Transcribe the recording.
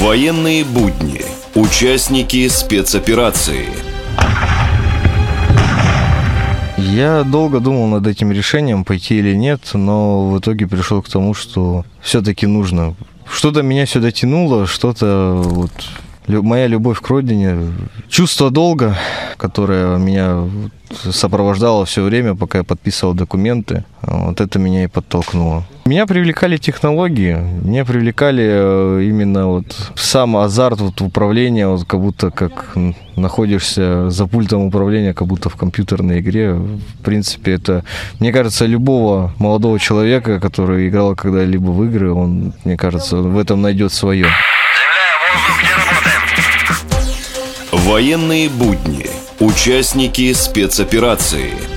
Военные будни. Участники спецоперации. Я долго думал над этим решением, пойти или нет, но в итоге пришел к тому, что все-таки нужно. Что-то меня сюда тянуло, что-то моя любовь к родине, чувство долга, которое меня сопровождало все время, пока я подписывал документы, вот это меня и подтолкнуло. Меня привлекали технологии, меня привлекали именно сам азарт управления, как будто как находишься за пультом управления, как будто в компьютерной игре. В принципе, это, мне кажется, любого молодого человека, который играл когда-либо в игры, он, мне кажется, в этом найдет свое. Военные будни. Участники спецоперации.